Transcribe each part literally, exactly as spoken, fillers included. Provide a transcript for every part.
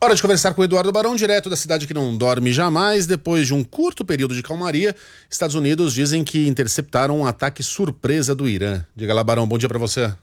Hora de conversar com o Eduardo Barão, direto da cidade que não dorme jamais. Depois de um curto período de calmaria, Estados Unidos dizem que interceptaram um ataque surpresa do Irã. Diga lá, Barão, bom dia para você.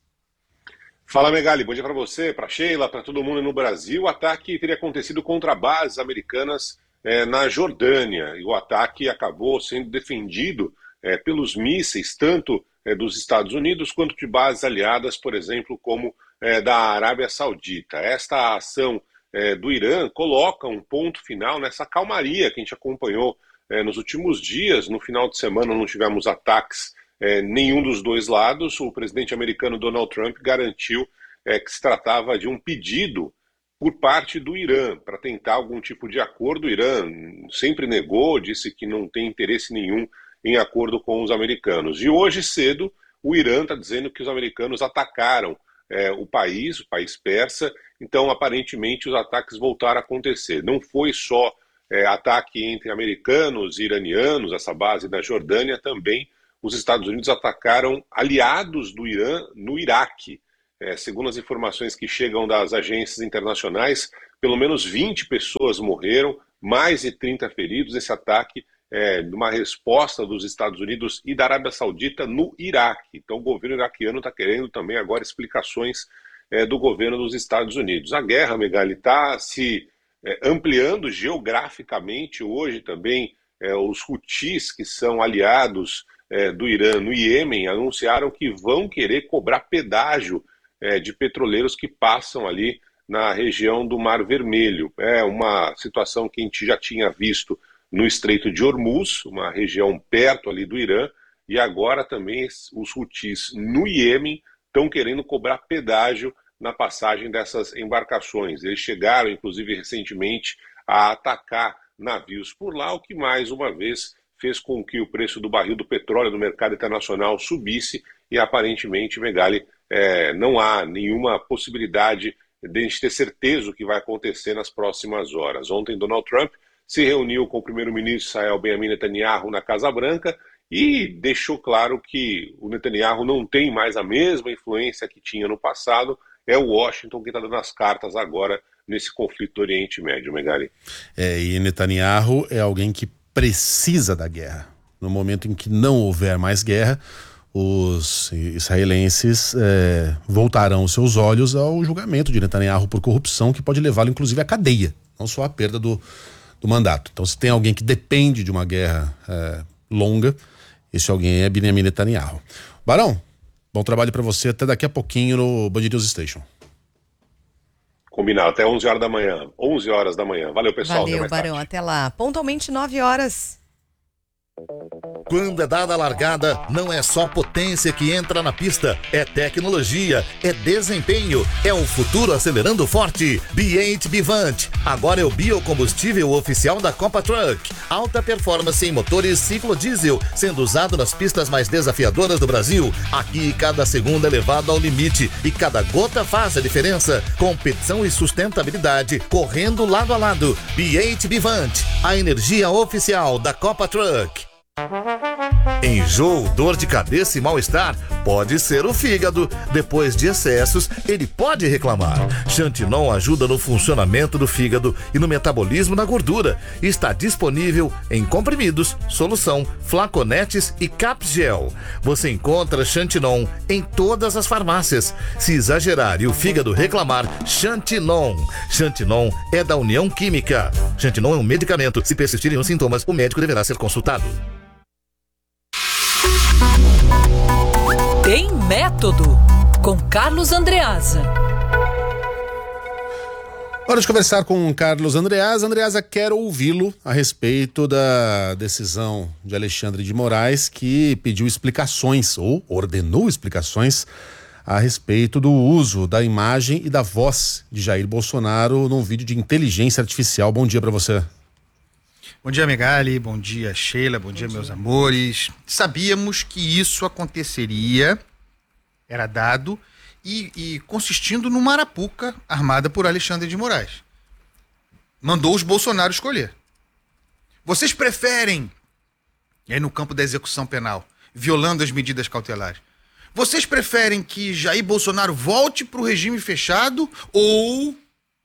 Fala, Megali, bom dia para você, para Sheila, para todo mundo no Brasil. O ataque teria acontecido contra bases americanas é, na Jordânia, e o ataque acabou sendo defendido é, pelos mísseis, tanto é, dos Estados Unidos quanto de bases aliadas, por exemplo, como é, da Arábia Saudita. Esta ação é, do Irã coloca um ponto final nessa calmaria que a gente acompanhou é, nos últimos dias. No final de semana não tivemos ataques É, nenhum dos dois lados. O presidente americano Donald Trump garantiu é, que se tratava de um pedido por parte do Irã para tentar algum tipo de acordo. O Irã sempre negou, disse que não tem interesse nenhum em acordo com os americanos. E hoje cedo o Irã está dizendo que os americanos atacaram é, o país, o país persa. Então aparentemente os ataques voltaram a acontecer. Não foi só é, ataque entre americanos e iranianos, essa base da Jordânia, também os Estados Unidos atacaram aliados do Irã no Iraque. É, segundo as informações que chegam das agências internacionais, pelo menos vinte pessoas morreram, mais de trinta feridos. Esse ataque é uma resposta dos Estados Unidos e da Arábia Saudita no Iraque. Então o governo iraquiano está querendo também agora explicações é, do governo dos Estados Unidos. A guerra, Megali, está se é, ampliando geograficamente. Hoje também é, os Houthis, que são aliados do Irã no Iêmen, anunciaram que vão querer cobrar pedágio é, de petroleiros que passam ali na região do Mar Vermelho. É uma situação que a gente já tinha visto no Estreito de Hormuz, uma região perto ali do Irã, e agora também os Houthis no Iêmen estão querendo cobrar pedágio na passagem dessas embarcações. Eles chegaram, inclusive, recentemente a atacar navios por lá, o que mais uma vez fez com que o preço do barril do petróleo no mercado internacional subisse e aparentemente, Megali, é, não há nenhuma possibilidade de a gente ter certeza do que vai acontecer nas próximas horas. Ontem, Donald Trump se reuniu com o primeiro-ministro Israel Benjamin Netanyahu na Casa Branca e deixou claro que o Netanyahu não tem mais a mesma influência que tinha no passado. É o Washington que está dando as cartas agora nesse conflito do Oriente Médio, Megali. É, e Netanyahu é alguém que precisa da guerra. No momento em que não houver mais guerra, os israelenses é, voltarão seus olhos ao julgamento de Netanyahu por corrupção, que pode levá-lo inclusive à cadeia, não só à perda do, do mandato. Então, se tem alguém que depende de uma guerra é, longa, esse alguém é Benjamin Netanyahu. Barão, bom trabalho para você, até daqui a pouquinho no Band News Station. Combinado, até onze horas da manhã. onze horas da manhã. Valeu, pessoal. Valeu, Barão. Até lá. Pontualmente nove horas. Quando é dada a largada, não é só potência que entra na pista, é tecnologia, é desempenho, é o futuro acelerando forte. B oito Bivant, agora é o biocombustível oficial da Copa Truck. Alta performance em motores ciclo diesel, sendo usado nas pistas mais desafiadoras do Brasil. Aqui cada segundo é levado ao limite e cada gota faz a diferença. Competição e sustentabilidade correndo lado a lado. B oito Bivant, a energia oficial da Copa Truck. Enjoo, dor de cabeça e mal-estar pode ser o fígado. Depois de excessos, ele pode reclamar. Xantinon ajuda no funcionamento do fígado e no metabolismo da gordura. Está disponível em comprimidos, solução, flaconetes e capgel. Você encontra Xantinon em todas as farmácias. Se exagerar e o fígado reclamar, Xantinon. Xantinon é da União Química. Xantinon é um medicamento. Se persistirem os sintomas, o médico deverá ser consultado. Tem Método, com Carlos Andreasa. Hora de conversar com Carlos Andreasa. Andreasa, quero ouvi-lo a respeito da decisão de Alexandre de Moraes, que pediu explicações, ou ordenou explicações, a respeito do uso da imagem e da voz de Jair Bolsonaro num vídeo de inteligência artificial. Bom dia para você. Bom dia, Megali, bom dia, Sheila, bom, bom dia, dia, meus amores. Sabíamos que isso aconteceria, era dado, e, e consistindo numa arapuca armada por Alexandre de Moraes. Mandou os Bolsonaro escolher. Vocês preferem, e aí no campo da execução penal, violando as medidas cautelares, vocês preferem que Jair Bolsonaro volte para o regime fechado ou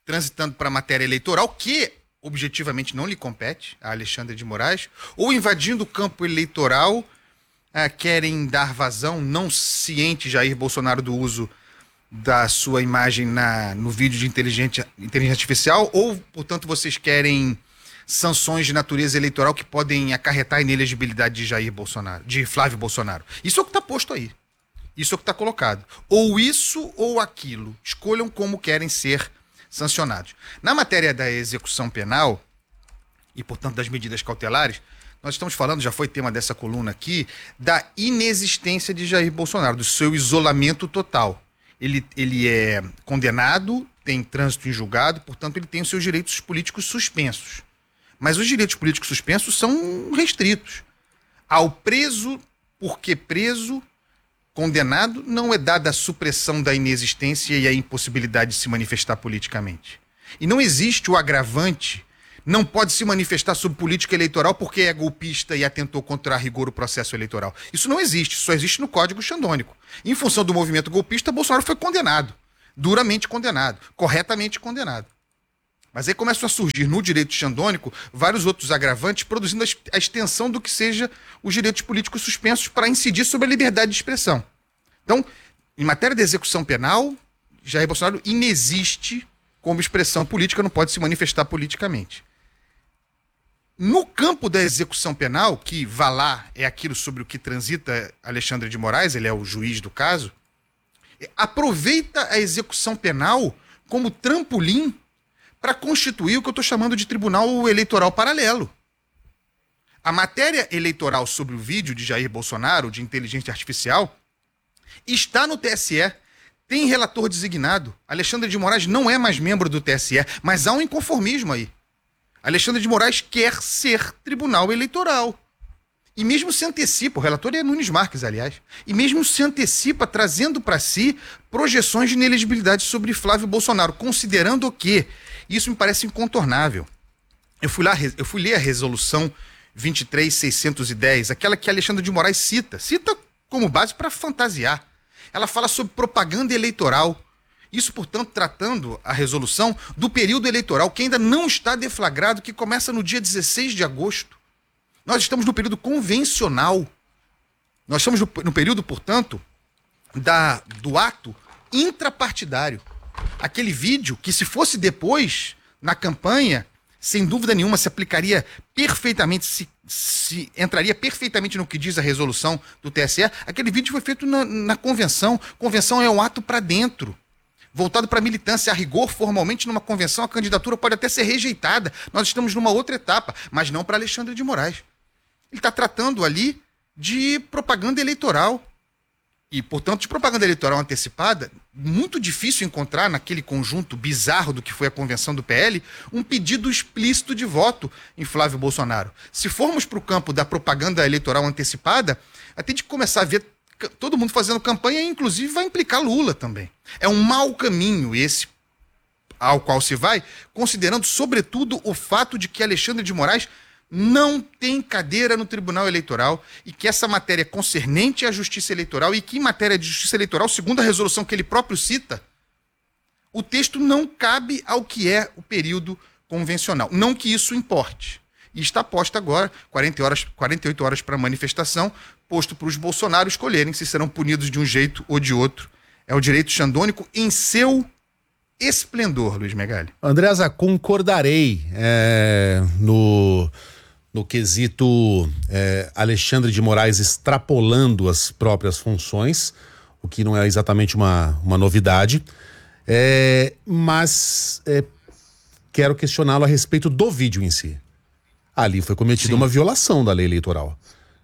transitando para a matéria eleitoral, que objetivamente não lhe compete, a Alexandre de Moraes, ou invadindo o campo eleitoral, ah, querem dar vazão, não ciente Jair Bolsonaro do uso da sua imagem na, no vídeo de inteligência, inteligência artificial, ou, portanto, vocês querem sanções de natureza eleitoral que podem acarretar a inelegibilidade de Jair Bolsonaro, de Flávio Bolsonaro. Isso é o que está posto aí. Isso é o que está colocado. Ou isso ou aquilo. Escolham como querem ser sancionados. Na matéria da execução penal e, portanto, das medidas cautelares, nós estamos falando, já foi tema dessa coluna aqui, da inexistência de Jair Bolsonaro, do seu isolamento total. Ele, ele é condenado, tem trânsito em julgado, portanto, ele tem os seus direitos políticos suspensos. Mas os direitos políticos suspensos são restritos. Ao preso, porque preso, condenado, não é dada a supressão da inexistência e a impossibilidade de se manifestar politicamente. E não existe o agravante, não pode se manifestar sobre política eleitoral porque é golpista e atentou contra a rigor o processo eleitoral. Isso não existe, isso só existe no Código Xandônico. Em função do movimento golpista, Bolsonaro foi condenado, duramente condenado, corretamente condenado. Mas aí começam a surgir no direito xandônico vários outros agravantes, produzindo a extensão do que seja os direitos políticos suspensos para incidir sobre a liberdade de expressão. Então, em matéria de execução penal, Jair Bolsonaro inexiste como expressão política, não pode se manifestar politicamente. No campo da execução penal, que vá lá é aquilo sobre o que transita Alexandre de Moraes, ele é o juiz do caso, aproveita a execução penal como trampolim para constituir o que eu estou chamando de tribunal eleitoral paralelo. A matéria eleitoral sobre o vídeo de Jair Bolsonaro, de inteligência artificial, está no T S E, tem relator designado. Alexandre de Moraes não é mais membro do T S E, mas há um inconformismo aí. Alexandre de Moraes quer ser tribunal eleitoral. E mesmo se antecipa, o relator é Nunes Marques, aliás, e mesmo se antecipa trazendo para si projeções de inelegibilidade sobre Flávio Bolsonaro, considerando que isso me parece incontornável. Eu fui lá, eu fui ler a resolução vinte e três mil seiscentos e dez, aquela que Alexandre de Moraes cita, cita como base para fantasiar. Ela fala sobre propaganda eleitoral. Isso, portanto, tratando a resolução do período eleitoral, que ainda não está deflagrado, que começa no dia dezesseis de agosto. Nós estamos no período convencional. Nós estamos no, no período, portanto, da, do ato intrapartidário. Aquele vídeo que, se fosse depois, na campanha, sem dúvida nenhuma, se aplicaria perfeitamente, se, se entraria perfeitamente no que diz a resolução do T S E. Aquele vídeo foi feito na, na convenção. Convenção é um ato para dentro, voltado para a militância. A rigor, formalmente, numa convenção, a candidatura pode até ser rejeitada. Nós estamos numa outra etapa, mas não para Alexandre de Moraes. Ele está tratando ali de propaganda eleitoral. E, portanto, de propaganda eleitoral antecipada, muito difícil encontrar naquele conjunto bizarro do que foi a convenção do P L, um pedido explícito de voto em Flávio Bolsonaro. Se formos para o campo da propaganda eleitoral antecipada, até de começar a ver todo mundo fazendo campanha, inclusive vai implicar Lula também. É um mau caminho esse ao qual se vai, considerando, sobretudo, o fato de que Alexandre de Moraes não tem cadeira no Tribunal Eleitoral e que essa matéria é concernente à Justiça Eleitoral e que em matéria de Justiça Eleitoral, segundo a resolução que ele próprio cita, o texto não cabe ao que é o período convencional. Não que isso importe. E está posto agora, quarenta horas, quarenta e oito horas para a manifestação, posto para os Bolsonaro escolherem se serão punidos de um jeito ou de outro. É o direito xandônico em seu esplendor, Luiz Megali. Andreasa, concordarei é, no... no quesito é, Alexandre de Moraes extrapolando as próprias funções, o que não é exatamente uma, uma novidade, é, mas é, quero questioná-lo a respeito do vídeo em si. Ali foi cometida uma violação da lei eleitoral.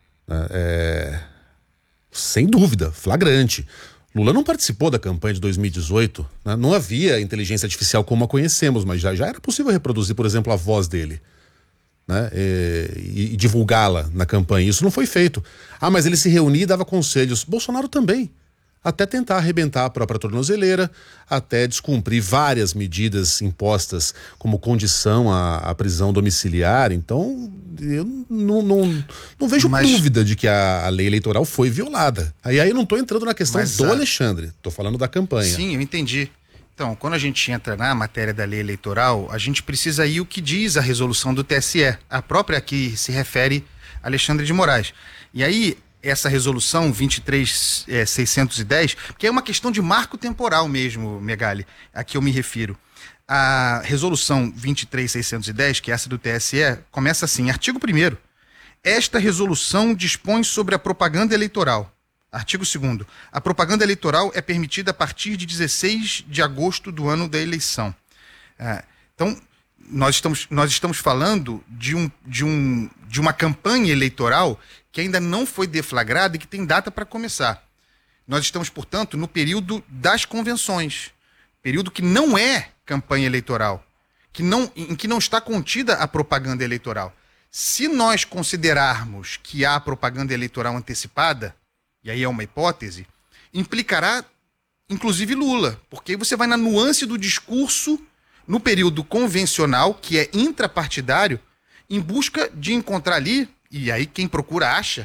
É, sem dúvida, flagrante. Lula não participou da campanha de dois mil e dezoito, né? Não havia inteligência artificial como a conhecemos, mas já, já era possível reproduzir, por exemplo, a voz dele. Né, e, e divulgá-la na campanha. Isso não foi feito. Ah, mas ele se reunia e dava conselhos. Bolsonaro também. Até tentar arrebentar a própria tornozeleira, até descumprir várias medidas impostas como condição à, à prisão domiciliar. Então, eu não, não, não vejo mas... dúvida de que a, a lei eleitoral foi violada. Aí, aí eu não estou entrando na questão mas, do Alexandre. Estou falando da campanha. Sim, eu entendi. Então, quando a gente entra na matéria da lei eleitoral, a gente precisa ir o que diz a resolução do T S E, a própria que se refere a Alexandre de Moraes. E aí, essa resolução vinte e três mil seiscentos e dez, que é uma questão de marco temporal mesmo, Megali, a que eu me refiro. A resolução vinte e três mil seiscentos e dez, que é essa do T S E, começa assim, artigo primeiro. Esta resolução dispõe sobre a propaganda eleitoral. Artigo segundo. A propaganda eleitoral é permitida a partir de dezesseis de agosto do ano da eleição. Ah, então, nós estamos, nós estamos falando de, um, de, um, de uma campanha eleitoral que ainda não foi deflagrada e que tem data para começar. Nós estamos, portanto, no período das convenções, período que não é campanha eleitoral, que não, em que não está contida a propaganda eleitoral. Se nós considerarmos que há propaganda eleitoral antecipada, e aí é uma hipótese, implicará, inclusive, Lula, porque aí você vai na nuance do discurso no período convencional, que é intrapartidário, em busca de encontrar ali, e aí quem procura acha,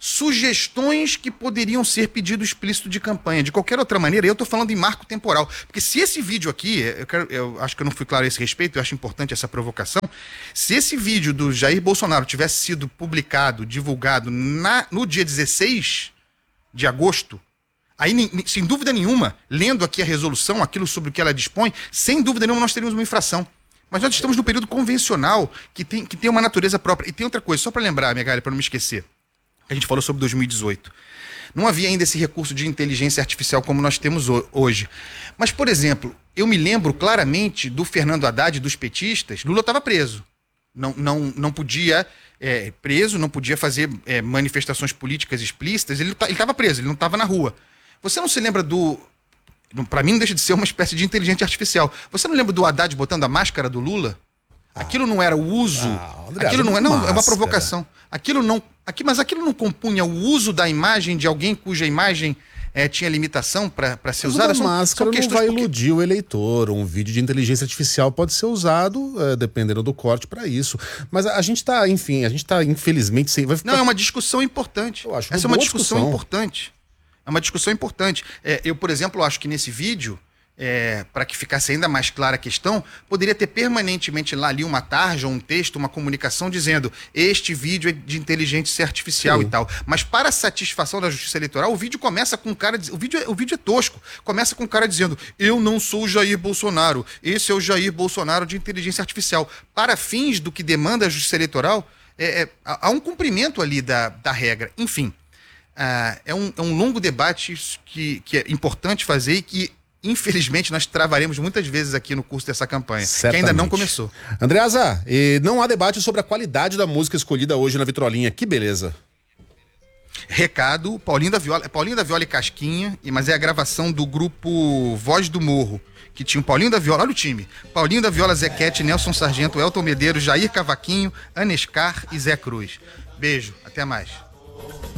sugestões que poderiam ser pedido explícito de campanha. De qualquer outra maneira, eu estou falando em marco temporal. Porque se esse vídeo aqui, eu, quero, eu acho que eu não fui claro a esse respeito, eu acho importante essa provocação, se esse vídeo do Jair Bolsonaro tivesse sido publicado, divulgado na, no dia dezesseis de agosto, aí, sem dúvida nenhuma, lendo aqui a resolução, aquilo sobre o que ela dispõe, sem dúvida nenhuma nós teríamos uma infração. Mas nós estamos no período convencional, que tem, que tem uma natureza própria. E tem outra coisa, só para lembrar, minha galera, para não me esquecer. A gente falou sobre dois mil e dezoito. Não havia ainda esse recurso de inteligência artificial como nós temos hoje. Mas, por exemplo, eu me lembro claramente do Fernando Haddad, dos petistas. Lula estava preso. Não, não, não podia é, preso, não podia fazer é, manifestações políticas explícitas. Ele estava preso, ele não estava na rua. Você não se lembra do... Para mim não deixa de ser uma espécie de inteligência artificial. Você não lembra do Haddad botando a máscara do Lula? Aquilo não era o uso... Ah, André, aquilo não é... Não, máscara. é uma provocação. Aquilo não... Aqui, mas aquilo não compunha o uso da imagem de alguém cuja imagem é, tinha limitação para ser usada? A máscara não vai porque... iludir o eleitor. Um vídeo de inteligência artificial pode ser usado, é, dependendo do corte, para isso. Mas a, a gente está, enfim, a gente está, infelizmente... Sem... Vai ficar... Não, é uma discussão importante. Eu acho Essa é uma discussão. discussão importante. É uma discussão importante. É, eu, por exemplo, acho que nesse vídeo... É, para que ficasse ainda mais clara a questão, poderia ter permanentemente lá ali uma tarja, um texto, uma comunicação dizendo este vídeo é de inteligência artificial. Sim. E tal. Mas para a satisfação da justiça eleitoral, o vídeo começa com um cara... O vídeo, é, o vídeo é tosco. Começa com um cara dizendo eu não sou o Jair Bolsonaro, esse é o Jair Bolsonaro de inteligência artificial. Para fins do que demanda a justiça eleitoral, é, é, há um cumprimento ali da, da regra. Enfim, uh, é, um, é um longo debate que, que é importante fazer e que infelizmente, nós travaremos muitas vezes aqui no curso dessa campanha, Certamente. Que ainda não começou. Andreasa, e não há debate sobre a qualidade da música escolhida hoje na vitrolinha. Que beleza. Recado, Paulinho da Viola, Paulinho da Viola e Casquinha, mas é a gravação do grupo Voz do Morro, que tinha o Paulinho da Viola, olha o time, Paulinho da Viola, Zequete, Nelson Sargento, Elton Medeiros, Jair Cavaquinho, Anescar e Zé Cruz. Beijo, até mais.